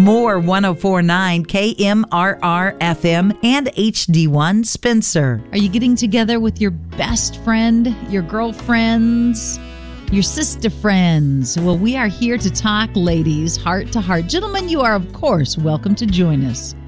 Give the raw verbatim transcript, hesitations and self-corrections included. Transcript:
More one oh four point nine K M R R F M and H D one Spencer. Are you getting together with your best friend, your girlfriends, your sister friends? Well, we are here to talk, ladies, heart to heart. Gentlemen, you are, of course, welcome to join us.